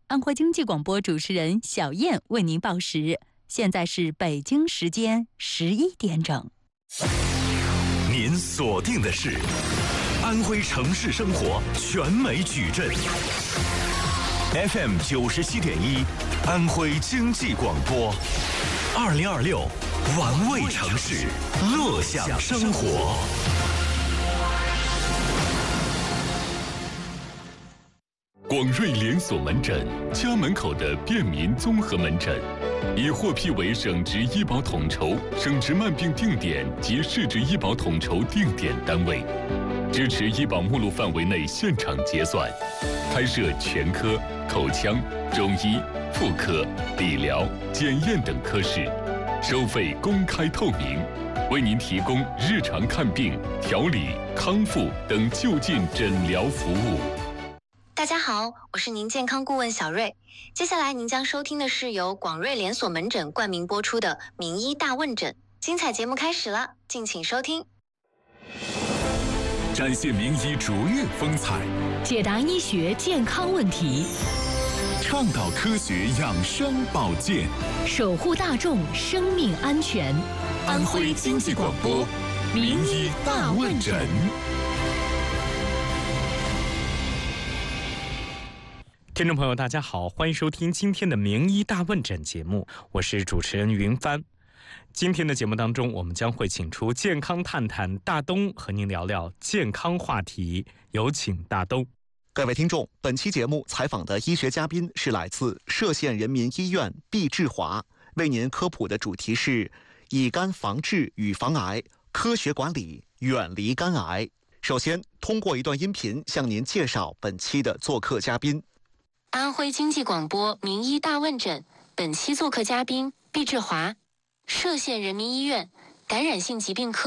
安徽经济广播主持人小燕为您报时。现在是北京时间11点整。 您锁定的是安徽城市生活全美矩阵 FM 97.1，安徽经济广播，2026玩味城市，乐享生活。 广瑞连锁门诊，家门口的便民综合门诊，已获批为省直医保统筹、省直慢病定点及市直医保统筹定点单位，支持医保目录范围内现场结算，开设全科、口腔、中医、妇科、理疗、检验等科室，收费公开透明，为您提供日常看病、调理、康复等就近诊疗服务。 大家好，我是您健康顾问小瑞。接下来您将收听的是由广瑞连锁门诊冠名播出的名医大问诊，精彩节目开始了，敬请收听。 展现名医卓越风采， 解答医学健康问题， 倡导科学养生保健， 守护大众生命安全。 安徽经济广播名医大问诊。 听众朋友大家好，欢迎收听今天的名医大问诊节目，我是主持人云帆。今天的节目当中，我们将会请出健康探探大东和您聊聊健康话题，有请大东。 各位听众，本期节目采访的医学嘉宾是来自歙县人民医院毕志华，为您科普的主题是以肝防治与防癌，科学管理，远离肝癌。首先通过一段音频向您介绍本期的做客嘉宾。 安徽经济广播名医大问诊，本期做客嘉宾毕志华，歙县人民医院感染性疾病科